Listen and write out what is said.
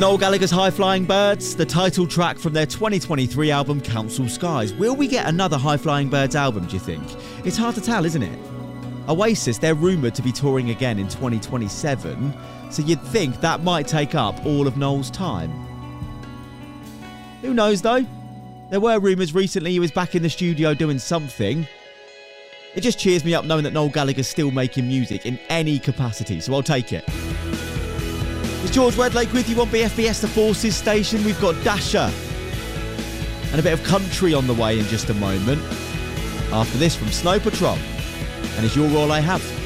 Noel Gallagher's High Flying Birds, the title track from their 2023 album Council Skies. Will we get another High Flying Birds album, do you think? It's hard to tell, isn't it? Oasis, they're rumoured to be touring again in 2027, so you'd think that might take up all of Noel's time. Who knows though? There were rumours recently he was back in the studio doing something. It just cheers me up knowing that Noel Gallagher's still making music in any capacity, so I'll take it. It's George Redlake with you on BFBS The Forces station. We've got Dasher and a bit of country on the way in just a moment. After this from Snow Patrol. And Is You're All I Have.